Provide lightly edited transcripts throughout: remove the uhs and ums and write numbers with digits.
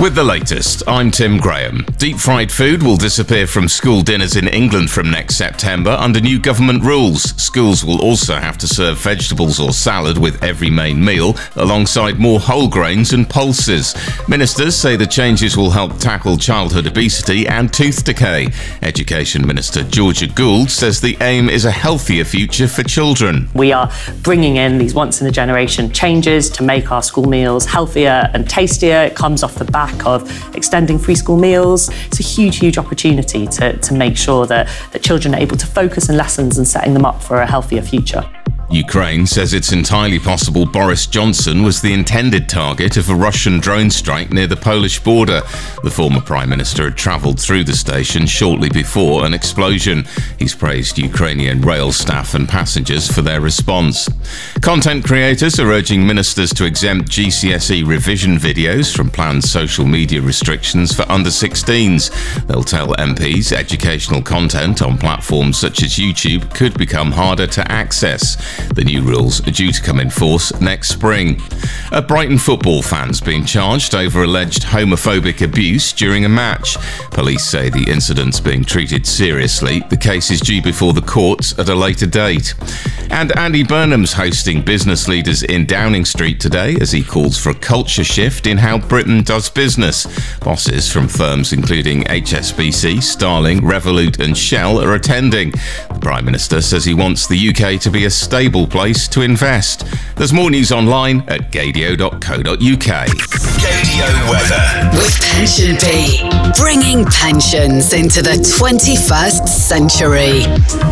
With the latest, I'm Tim Graham. Deep-fried food will disappear from school dinners in England from next September under new government rules. Schools will also have to serve vegetables or salad with every main meal, alongside more whole grains and pulses. Ministers say the changes will help tackle childhood obesity and tooth decay. Education Minister Georgia Gould says the aim is a healthier future for children. We are bringing in these once-in-a-generation changes to make our school meals healthier and tastier. It comes off the back of extending free school meals. It's a huge opportunity to make sure that children are able to focus on lessons and setting them up for a healthier future. Ukraine says it's entirely possible Boris Johnson was the intended target of a Russian drone strike near the Polish border. The former Prime Minister had travelled through the station shortly before an explosion. He's praised Ukrainian rail staff and passengers for their response. Content creators are urging ministers to exempt GCSE revision videos from planned social media restrictions for under-16s. They'll tell MPs educational content on platforms such as YouTube could become harder to access. The new rules are due to come in force next spring. A Brighton football fan's been charged over alleged homophobic abuse during a match. Police say the incident's being treated seriously. The case is due before the courts at a later date. And Andy Burnham's hosting business leaders in Downing Street today as he calls for a culture shift in how Britain does business. Bosses from firms including HSBC, Starling, Revolut and Shell are attending. The Prime Minister says he wants the UK to be a stable place to invest. There's more news online at gadio.co.uk. Gadio weather. With Pension Bee, bringing pensions into the 21st century.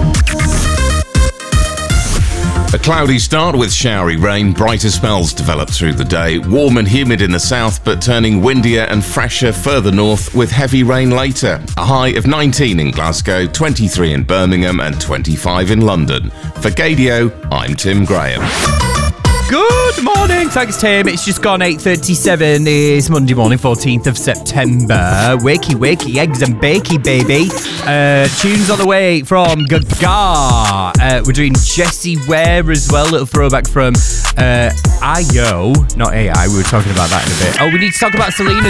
A cloudy start with showery rain, brighter spells develop through the day. Warm and humid in the south, but turning windier and fresher further north with heavy rain later. A high of 19 in Glasgow, 23 in Birmingham and 25 in London. For Gadio, I'm Tim Graham. Good morning, thanks Tim. It's just gone 8:37. It's Monday morning, 14th of September. Wakey, eggs and bakey, baby. Tunes on the way from Gaga. We're doing Jessie Ware as well. Little throwback from IO, not AI. We were talking about that in a bit. Oh, we need to talk about Selena